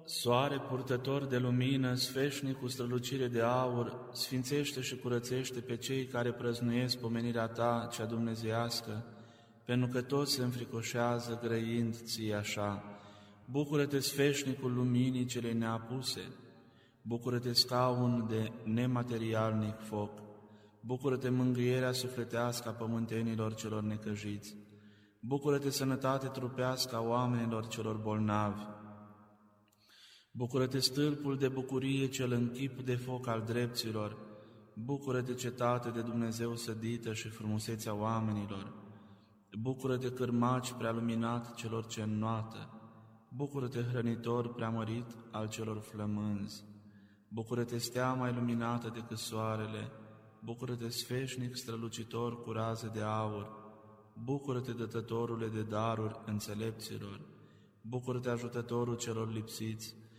Soare purtător de lumină, sfeșnic cu strălucire de aur, sfințește și curățește pe cei care prăznuiesc pomenirea Ta cea dumnezeiască, pentru că toți se înfricoșează grăind Ție așa. Bucură-te, sfeșnicul luminii celei neapuse, bucură-te, scaun de nematerialnic foc, bucură-te, mângâierea sufletească a pământenilor celor necăjiți, bucură-te, sănătate trupească a oamenilor celor bolnavi, bucură-te, stâlpul de bucurie cel în chip de foc al drepților, bucură-te, cetate de Dumnezeu sădită și frumusețea oamenilor, bucură-te, cârmaci prea luminat celor ce înnoată, bucură-te, hrănitor preamărit al celor flămânzi, bucură-te, stea mai luminată decât soarele, bucură-te, sfeșnic strălucitor cu raze de aur, bucură-te, dătătorule de daruri înțelepților, bucură-te, ajutătorul celor lipsiți,